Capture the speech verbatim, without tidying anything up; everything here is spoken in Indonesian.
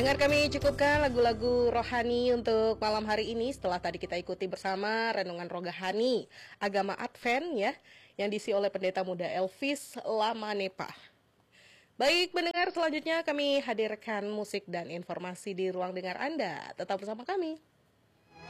Dengar kami cukupkan lagu-lagu rohani untuk malam hari ini setelah tadi kita ikuti bersama renungan rohani agama Advent ya yang diisi oleh pendeta muda Elvis Lamanepa. Baik pendengar, selanjutnya kami hadirkan musik dan informasi di ruang dengar Anda. Tetap bersama kami.